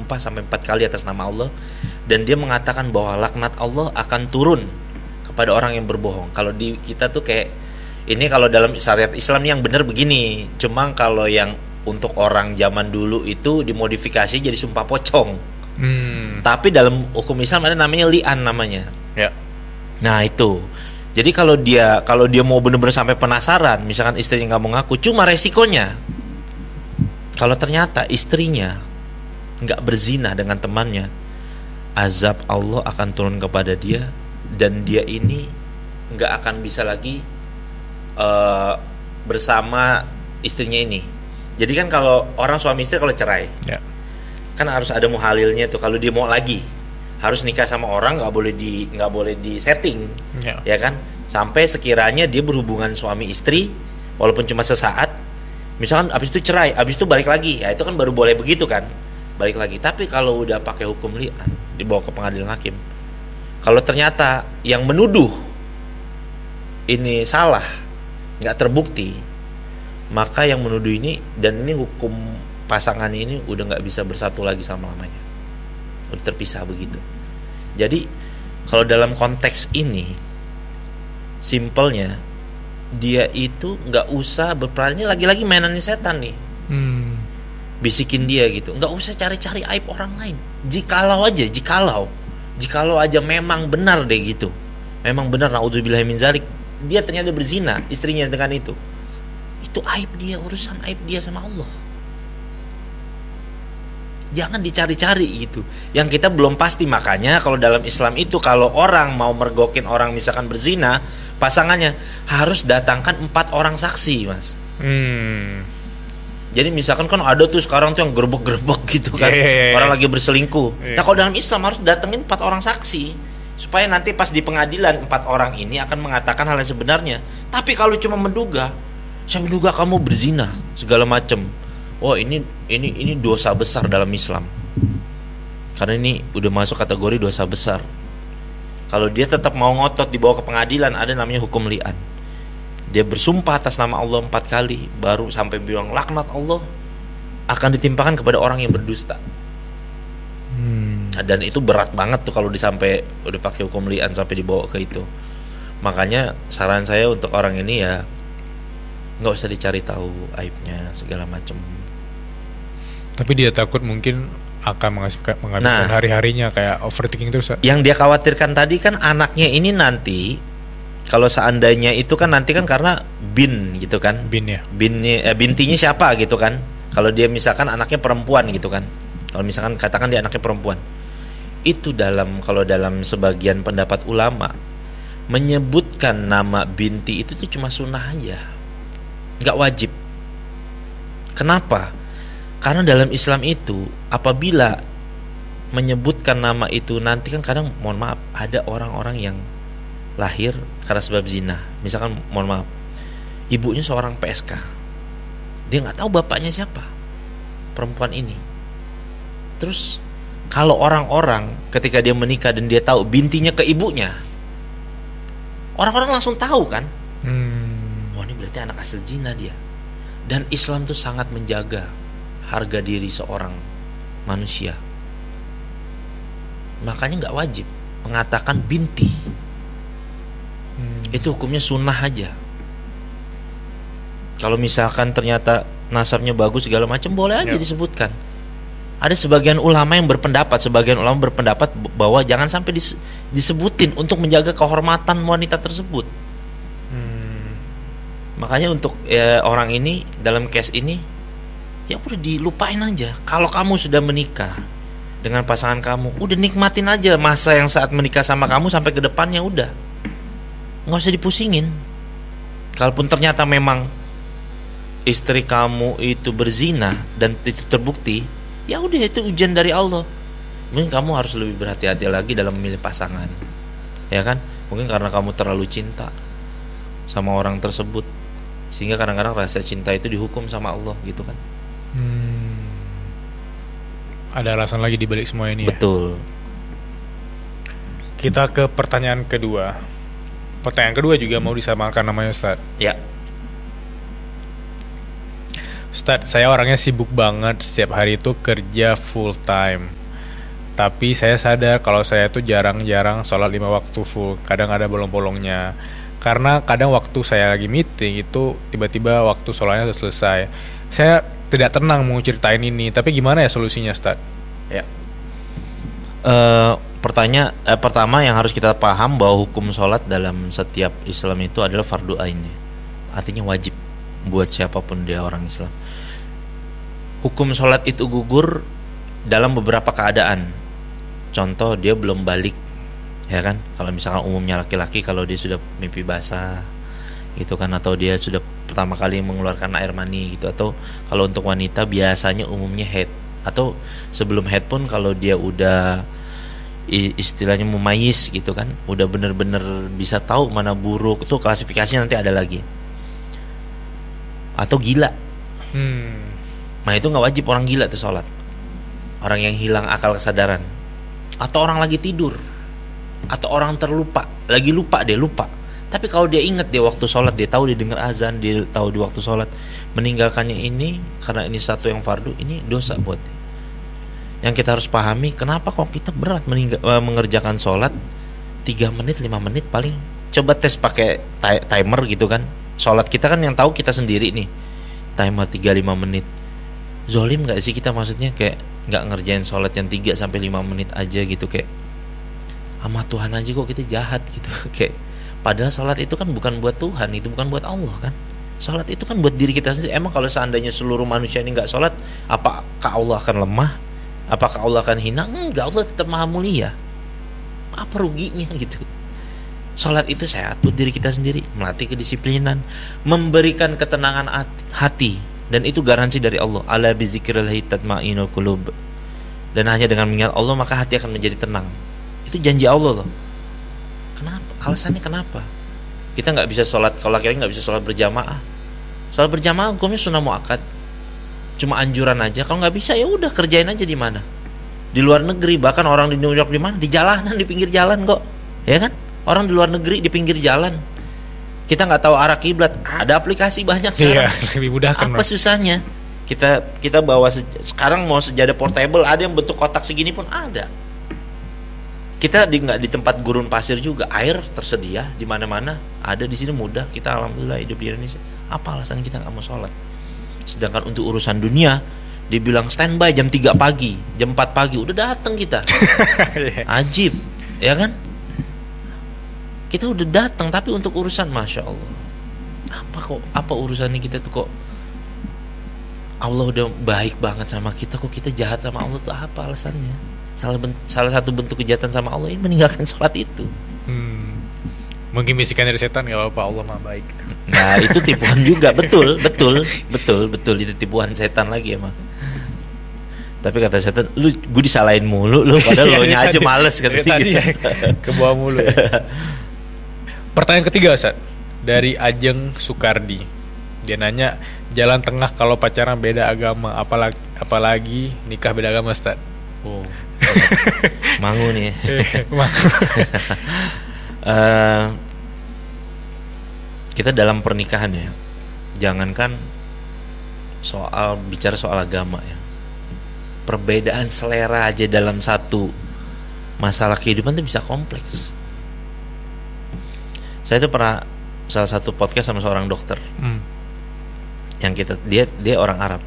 bersumpah sampai 4 kali atas nama Allah, dan dia mengatakan bahwa laknat Allah akan turun kepada orang yang berbohong. Kalau di kita tuh kayak ini, kalau dalam syariat Islam yang benar begini. Cuma kalau yang untuk orang zaman dulu itu dimodifikasi jadi sumpah pocong. Tapi dalam hukum Islam ada namanya li'an namanya. Ya. Nah itu. Jadi kalau dia mau benar-benar sampai penasaran, misalkan istrinya nggak mau ngaku, cuma resikonya kalau ternyata istrinya nggak berzina dengan temannya, azab Allah akan turun kepada dia, dan dia ini nggak akan bisa lagi bersama istrinya ini. Jadi kan kalau orang suami istri kalau cerai, Ya. kan harus ada muhalilnya tuh. Kalau dia mau lagi harus nikah sama orang, nggak boleh di setting, ya kan? Sampai sekiranya dia berhubungan suami istri, walaupun cuma sesaat, misalkan abis itu cerai, abis itu balik lagi, ya itu kan baru boleh begitu kan, balik lagi. Tapi kalau udah pakai hukum li'an, dibawa ke pengadilan hakim, kalau ternyata yang menuduh ini salah, nggak terbukti, maka yang menuduh ini dan ini hukum pasangan ini udah nggak bisa bersatu lagi selama-lamanya, udah terpisah begitu. Jadi kalau dalam konteks ini, simpelnya dia itu nggak usah berperan, ini lagi-lagi mainannya setan nih, bisikin dia gitu, nggak usah cari-cari aib orang lain. Jikalau aja memang benar deh gitu, memang benar, naudzubillah min zalik, dia ternyata berzina istrinya dengan itu aib dia, urusan aib dia sama Allah. Jangan dicari-cari gitu yang kita belum pasti. Makanya kalau dalam Islam itu, kalau orang mau mergokin orang misalkan berzina, pasangannya harus datangkan 4 orang saksi, Mas. Jadi misalkan kan ada tuh sekarang tuh yang gerbek-gerbek gitu kan, orang lagi berselingkuh. Nah kalau dalam Islam harus datengin 4 orang saksi, supaya nanti pas di pengadilan 4 orang ini akan mengatakan hal yang sebenarnya. Tapi kalau cuma menduga, saya menduga kamu berzina segala macam, oh ini dosa besar dalam Islam, karena ini udah masuk kategori dosa besar. Kalau dia tetap mau ngotot dibawa ke pengadilan, ada namanya hukum li'an. Dia bersumpah atas nama Allah 4 kali, baru sampai bilang laknat Allah akan ditimpakan kepada orang yang berdusta. Dan itu berat banget tuh kalau disampai udah pakai hukum li'an sampai dibawa ke itu. Makanya saran saya untuk orang ini ya nggak usah dicari tahu aibnya segala macam. Tapi dia takut mungkin akan menghabiskan hari-harinya kayak overthinking terus. Yang dia khawatirkan tadi kan anaknya ini nanti, kalau seandainya itu kan nanti kan karena gitu kan, bintinya siapa gitu kan. Kalau dia misalkan anaknya perempuan gitu kan, kalau misalkan katakan dia anaknya perempuan, itu kalau dalam sebagian pendapat ulama menyebutkan nama binti itu tuh cuma sunnah aja, nggak wajib. Kenapa? Karena dalam Islam itu apabila menyebutkan nama itu nanti kan kadang, mohon maaf, ada orang-orang yang lahir karena sebab zina. Misalkan mohon maaf, ibunya seorang PSK, dia nggak tahu bapaknya siapa perempuan ini. Terus kalau orang-orang ketika dia menikah dan dia tahu bintinya ke ibunya, orang-orang langsung tahu kan, wah ini berarti anak hasil zina dia. Dan Islam tuh sangat menjaga harga diri seorang manusia. Makanya nggak wajib mengatakan binti. Itu hukumnya sunnah aja. Kalau misalkan ternyata nasabnya bagus segala macam, boleh aja disebutkan. Ada sebagian ulama berpendapat bahwa jangan sampai disebutin untuk menjaga kehormatan wanita tersebut. Makanya untuk orang ini dalam case ini, ya udah dilupain aja. Kalau kamu sudah menikah dengan pasangan kamu, udah nikmatin aja masa yang saat menikah sama kamu sampai ke depannya, udah nggak usah dipusingin. Kalaupun ternyata memang istri kamu itu berzina dan itu terbukti, ya udah itu ujian dari Allah. Mungkin kamu harus lebih berhati-hati lagi dalam memilih pasangan, ya kan? Mungkin karena kamu terlalu cinta sama orang tersebut, sehingga kadang-kadang rasa cinta itu dihukum sama Allah gitu kan. Ada alasan lagi di balik semua ini. Betul. Kita ke pertanyaan kedua. Pertanyaan kedua juga mau disamakan namanya, Ustaz. Ya. Ustadz, saya orangnya sibuk banget, setiap hari itu kerja full time. Tapi saya sadar kalau saya tuh jarang-jarang sholat 5 waktu full. Kadang ada bolong-bolongnya. Karena kadang waktu saya lagi meeting itu tiba-tiba waktu sholatnya sudah selesai. Saya tidak tenang mau ceritain ini. Tapi gimana ya solusinya, Ustadz? Ya. Pertama yang harus kita paham bahwa hukum sholat dalam setiap Islam itu adalah fardu ain. Artinya wajib buat siapapun dia orang Islam. Hukum sholat itu gugur dalam beberapa keadaan. Contoh, dia belum balik, ya kan? Kalau misalkan umumnya laki-laki, kalau dia sudah mimpi basah gitu kan, atau dia sudah pertama kali mengeluarkan air mani gitu, atau kalau untuk wanita biasanya umumnya haid, atau sebelum haid pun kalau dia udah istilahnya mumayyiz gitu kan, udah bener-bener bisa tahu mana buruk, itu klasifikasinya nanti ada lagi. Atau gila. Nah itu nggak wajib orang gila tuh sholat. Orang yang hilang akal kesadaran, atau orang lagi tidur, atau orang terlupa, lagi lupa. Tapi kalau dia ingat dia waktu sholat, dia tahu dia dengar azan, dia tahu di waktu sholat, meninggalkannya ini karena ini satu yang fardu, ini dosa buat dia. Yang kita harus pahami, kenapa kok kita berat mengerjakan sholat 3 menit, 5 menit paling. Coba tes pakai timer gitu kan. Sholat kita kan yang tahu kita sendiri nih, timer 3-5 menit. Zolim gak sih kita, maksudnya kayak gak ngerjain sholat yang 3-5 menit aja gitu, kayak sama Tuhan aja kok kita jahat gitu. Kayak padahal sholat itu kan bukan buat Tuhan, itu bukan buat Allah kan. Sholat itu kan buat diri kita sendiri. Emang kalau seandainya seluruh manusia ini gak sholat, apakah Allah akan lemah? Apakah Allah akan hina? Enggak, Allah tetap maha mulia. Apa ruginya gitu. Sholat itu sehat buat diri kita sendiri, melatih kedisiplinan, memberikan ketenangan hati. Dan itu garansi dari Allah. Ala bizikrillahi tatma'innul qulub. Dan hanya dengan mengingat Allah maka hati akan menjadi tenang. Itu janji Allah loh. Kenapa? Alasannya kenapa? Kita nggak bisa sholat, kalau laki-laki nggak bisa sholat berjamaah. Sholat berjamaah hukumnya sunnah muakkad, cuma anjuran aja. Kalau nggak bisa ya udah kerjain aja di mana. Di luar negeri, bahkan orang di New York di mana? Di jalanan, di pinggir jalan kok, ya kan? Orang di luar negeri di pinggir jalan. Kita nggak tahu arah kiblat, ada aplikasi banyak sekarang. Iya, lebih mudah kan. Apa susahnya? Kita bawa sekarang mau sejadah portable, ada yang bentuk kotak segini pun ada. Kita nggak di tempat gurun pasir juga, air tersedia di mana-mana, ada di sini mudah. Kita alhamdulillah hidup di Indonesia. Apa alasan kita nggak mau sholat? Sedangkan untuk urusan dunia, dibilang standby jam 3 pagi, jam 4 pagi udah datang kita. Ajib, ya kan? Kita udah datang, tapi untuk urusan, masya Allah, apa urusannya kita tuh kok? Allah udah baik banget sama kita, kok kita jahat sama Allah tuh apa alasannya? Salah satu bentuk kejahatan sama Allah ini meninggalkan sholat itu. Mungkin bisikan dari setan, nggak apa-apa, Allah mah baik. Nah itu tipuan juga, betul itu tipuan setan lagi emang. Tapi kata setan, gue disalahin mulu lu, padahal lo nya aja males kata tadi ya, ke bawah mulu ya. Pertanyaan ketiga, Ustaz, dari Ajeng Sukardi. Dia nanya, jalan tengah kalau pacaran beda agama, apalagi nikah beda agama, Ustaz. Oh, mangu nih. Kita dalam pernikahan ya, jangankan bicara soal agama ya, perbedaan selera aja dalam satu masalah kehidupan itu bisa kompleks. Saya tuh pernah salah satu podcast sama seorang dokter, yang dia orang Arab,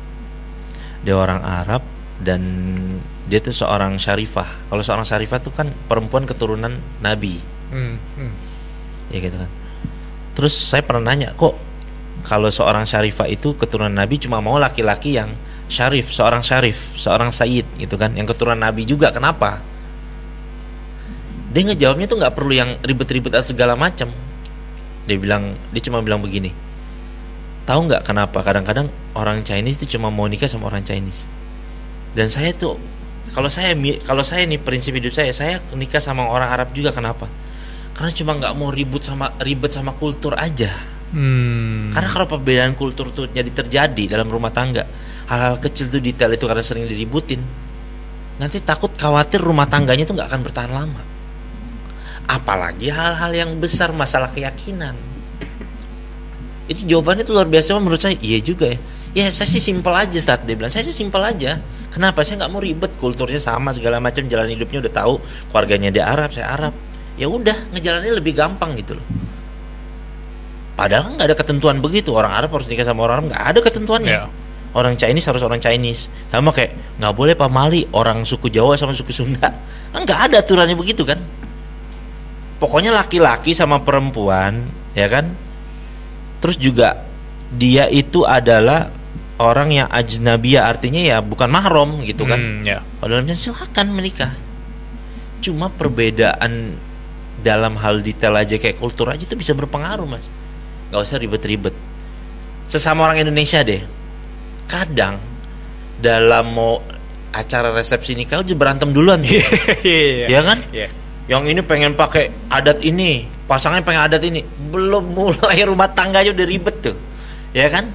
dan dia tuh seorang syarifah. Kalau seorang syarifah tuh kan perempuan keturunan Nabi, ya gitu kan. Terus saya pernah nanya, kok kalau seorang syarifah itu keturunan Nabi cuma mau laki-laki yang syarif, seorang sayyid gitu kan, yang keturunan Nabi juga, kenapa? Dia ngejawabnya tuh nggak perlu yang ribet-ribet atau segala macam. Dia cuma bilang begini, tahu nggak kenapa kadang-kadang orang Chinese itu cuma mau nikah sama orang Chinese. Dan saya tuh, kalau saya nih prinsip hidup saya nikah sama orang Arab juga. Kenapa? Karena cuma nggak mau ribet sama kultur aja. Karena kalau perbedaan kultur tuh jadi terjadi dalam rumah tangga, hal-hal kecil tuh, detail itu karena sering diributin, nanti takut khawatir rumah tangganya tuh nggak akan bertahan lama. Apalagi hal-hal yang besar, masalah keyakinan. Itu jawabannya tuh luar biasa menurut saya. Iya juga ya. Ya saya sih simpel aja, Ustaz. Dia bilang saya sih simpel aja. Kenapa? Saya nggak mau ribet, kulturnya sama segala macam, jalan hidupnya udah tahu, keluarganya dia Arab, saya Arab. Ya udah, ngejalaninnya lebih gampang gitu loh. Padahal nggak ada ketentuan begitu, orang Arab harus nikah sama orang Arab, nggak ada ketentuannya. Yeah. Orang Chinese harus orang Chinese. Sama kayak nggak boleh pamali orang suku Jawa sama suku Sunda. Nggak ada aturannya begitu kan. Pokoknya laki-laki sama perempuan, ya kan. Terus juga dia itu adalah orang yang ajnabiyah, artinya ya bukan mahram gitu kan. Yeah. Kalau dalamnya silakan menikah. Cuma perbedaan dalam hal detail aja kayak kultur aja itu bisa berpengaruh, Mas. Nggak usah ribet-ribet. Sesama orang Indonesia deh, kadang dalam mau acara resepsi nikah udah berantem duluan tuh. Ya kan? Yang ini pengen pakai adat ini, pasangannya pengen adat ini, belum mulai rumah tangga aja udah ribet tuh. Ya kan?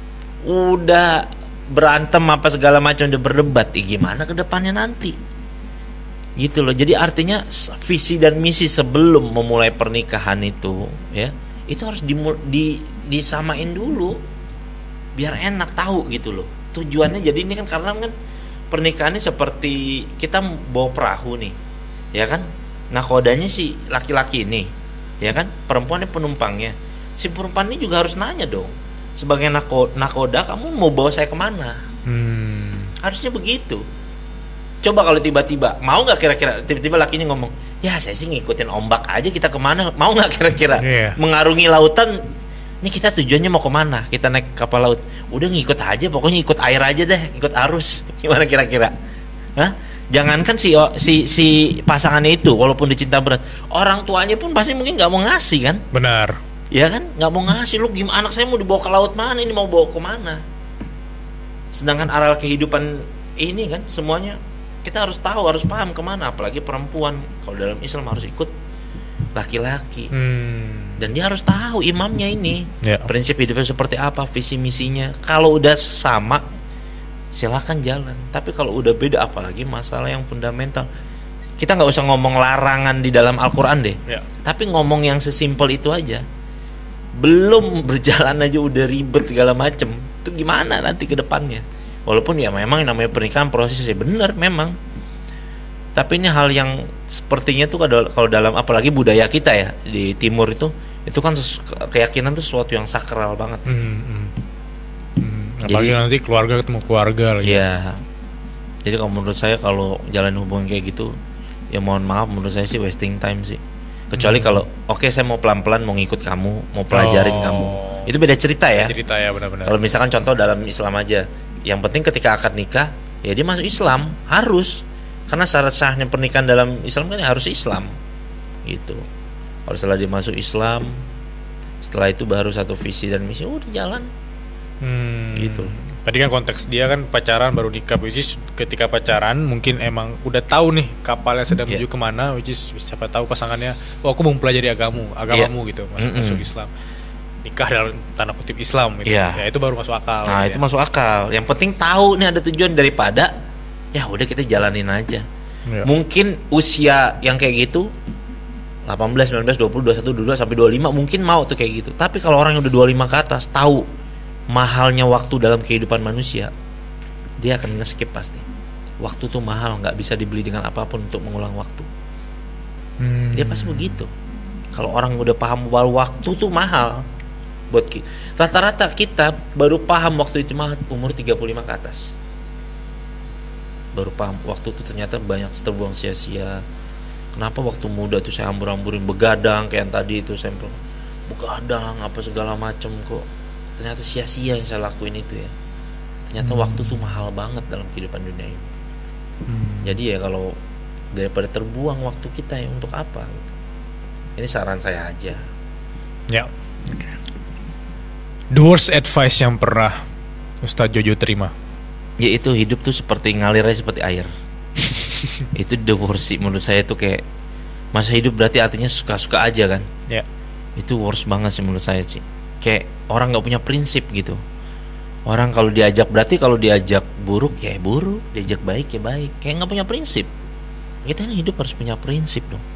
Udah berantem apa segala macam, udah berdebat. Gimana ke depannya nanti? Gitu loh. Jadi artinya visi dan misi sebelum memulai pernikahan itu, ya, itu harus disamain dulu biar enak tahu gitu loh tujuannya. Jadi ini kan karena kan pernikahan ini seperti kita bawa perahu nih, ya kan, nakodanya si laki-laki ini, ya kan, perempuannya penumpangnya. Si perempuan ini juga harus nanya dong, sebagai nakoda kamu mau bawa saya kemana? Harusnya begitu. Coba kalau tiba-tiba mau nggak kira-kira, tiba-tiba lakinya ngomong, ya saya sih ngikutin ombak aja, kita kemana, mau nggak kira-kira? Mengarungi lautan, ini kita tujuannya mau kemana? Kita naik kapal laut, udah ngikut aja, pokoknya ikut air aja deh, ikut arus. Gimana kira-kira? Hah? Jangankan si pasangannya itu, walaupun dicinta berat, orang tuanya pun pasti mungkin nggak mau ngasih kan? Benar. Ya kan, nggak mau ngasih. Lu gimana, anak saya mau dibawa ke laut mana? Ini mau bawa kemana? Sedangkan aral kehidupan ini kan semuanya kita harus tahu, harus paham kemana. Apalagi perempuan, kalau dalam Islam harus ikut laki-laki. Dan dia harus tahu imamnya ini, prinsip hidupnya seperti apa, visi misinya. Kalau udah sama, silakan jalan. Tapi kalau udah beda, apalagi masalah yang fundamental, kita nggak usah ngomong larangan di dalam Al-Quran deh, tapi ngomong yang sesimpel itu aja. Belum berjalan aja udah ribet segala macem. Itu gimana nanti ke depannya? Walaupun ya memang namanya pernikahan prosesnya benar memang. Tapi ini hal yang sepertinya tuh kalau dalam apalagi budaya kita ya di timur itu kan keyakinan tuh sesuatu yang sakral banget. Apalagi jadi, nanti keluarga ketemu keluarga lagi. Iya. Jadi kalau menurut saya kalau jalan hubungan kayak gitu, ya mohon maaf, menurut saya sih wasting time sih. Kecuali kalau oke, saya mau pelan-pelan mau ngikut kamu, mau pelajarin kamu. Itu beda cerita ya. Cerita ya, benar-benar. Kalau misalkan contoh dalam Islam aja, yang penting ketika akad nikah ya dia masuk Islam, harus. Karena syarat sahnya pernikahan dalam Islam kan ya harus Islam. Gitu. Kalau setelah dia masuk Islam, setelah itu baru satu visi dan misi, udah jalan. Gitu. Tadi kan konteks dia kan pacaran baru nikah, which is ketika pacaran mungkin emang udah tahu nih kapalnya sedang menuju kemana, which is siapa tahu pasangannya, aku mau mempelajari agamamu gitu, masuk Islam, nikah dalam tanda kutip Islam gitu. Ya itu baru masuk akal. Nah itu masuk akal. Yang penting tahu nih ada tujuan, daripada ya udah kita jalanin aja. Mungkin usia yang kayak gitu 18, 19, 20, 21, 22 sampai 25 mungkin mau tuh kayak gitu. Tapi kalau orang yang udah 25 ke atas tahu mahalnya waktu dalam kehidupan manusia, dia akan nge-skip pasti. Waktu tuh mahal, nggak bisa dibeli dengan apapun untuk mengulang waktu. Dia pasti begitu. Kalau orang udah paham bahwa waktu tuh mahal, buat rata-rata kita baru paham waktu itu mahal umur 35 ke atas. Baru paham waktu itu ternyata banyak terbuang sia-sia. Kenapa waktu muda tuh saya hambur-hamburin, begadang kayak yang tadi itu, saya begadang apa segala macam, kok ternyata sia-sia yang saya lakuin itu ya. Ternyata waktu tuh mahal banget dalam kehidupan dunia ini. Jadi ya kalau daripada terbuang waktu kita ya untuk apa gitu. Ini saran saya aja. Ya. The worst advice yang pernah Ustadz Jojo terima? Ya itu, hidup tuh seperti ngalirnya seperti air. Itu the worst sih menurut saya tuh, kayak masa hidup berarti artinya suka-suka aja kan. Itu worst banget sih menurut saya sih. Kayak orang nggak punya prinsip gitu. Orang kalau diajak, berarti kalau diajak buruk ya buruk, diajak baik ya baik. Kayak nggak punya prinsip. Kita ini hidup harus punya prinsip dong.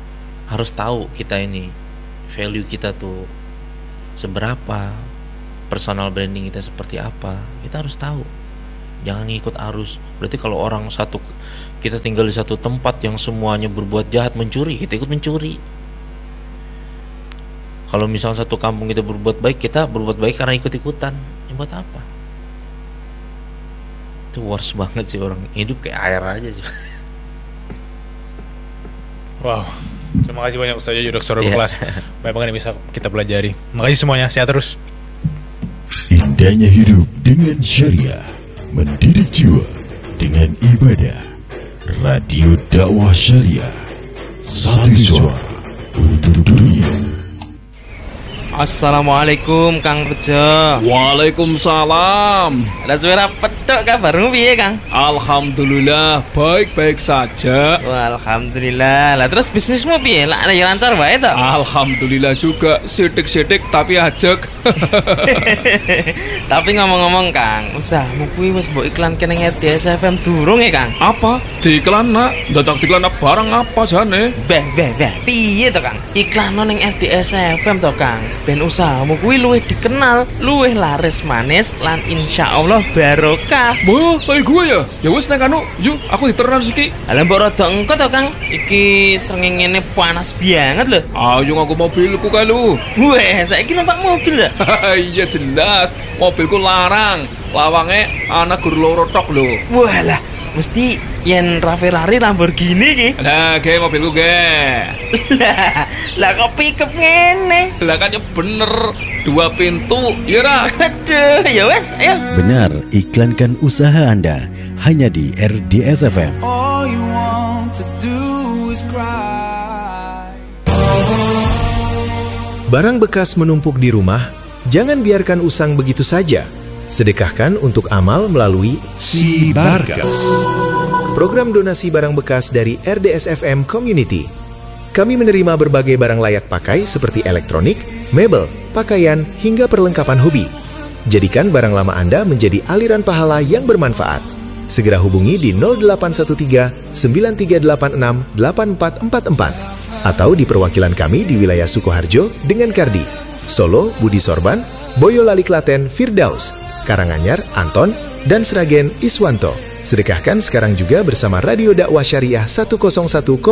Harus tahu kita ini value kita tuh seberapa, personal branding kita seperti apa. Kita harus tahu. Jangan ngikut arus. Berarti kalau orang kita tinggal di satu tempat yang semuanya berbuat jahat, mencuri, kita ikut mencuri. Kalau misalnya satu kampung kita berbuat baik, kita berbuat baik karena ikut-ikutan. Ya buat apa? Itu worst banget sih, orang hidup kayak air aja sih. Wow, terima kasih banyak Ustaz Udah suara kelas. Banyak banget yang bisa kita pelajari. Makasih semuanya, sehat terus. Indahnya hidup dengan syariah, mendidik jiwa dengan ibadah. Radio Dakwah Syariah, satu suara untuk dunia. Assalamualaikum Kang Bejo. Waalaikumsalam. Lah suara pedok kabarmu piye Kang? Alhamdulillah baik-baik saja. Wah, alhamdulillah. Lah terus bisnismu piye? Lah ya lancar wae to? Alhamdulillah juga, sidik-sidik tapi ajek. Tapi ngomong-ngomong Kang, usahamu kuwi wis mbok iklan kene RDS FM durung ya Kang? Apa? Diiklan nak? Dadak diiklan barang apa jane? Beh, piye to Kang? Iklan ning RDS FM to Kang. Ben usahamu kuwi luwih dikenal, luwih laris manis lan insyaallah barokah. Wah, kayak gue ya? Ya wis nek anu, yuk aku diteran siki. Lah mbok rada engko to Kang. Iki srengenge panas banget lho. Ayo ngaku mobilku kae lu. Weh, saiki numpak mobil ya? Iya jelas, mobilku larang. Lawange ana gur loro tok lho. Walah, mesti yen Ferrari Lamborghini ki. Lah, ge mobilku ge. Lah kok pickup ngene? Lah kan ya bener, 2 pintu, ya ra? Aduh, ya wes, ayo. Benar, iklankan usaha Anda hanya di RDS FM. All you want to do is cry. Barang bekas menumpuk di rumah, jangan biarkan usang begitu saja. Sedekahkan untuk amal melalui Si Barkas. program donasi barang bekas dari RDS FM Community. Kami menerima berbagai barang layak pakai seperti elektronik, mebel, pakaian, hingga perlengkapan hobi. Jadikan barang lama Anda menjadi aliran pahala yang bermanfaat. Segera hubungi di 0813 9386 8444 atau di perwakilan kami di wilayah Sukoharjo dengan Kardi, Solo, Budi Sorban, Boyolali Klaten, Firdaus, Karanganyar, Anton, dan Sragen, Iswanto. Sedekahkan sekarang juga bersama Radio Dakwah Syariah 101,4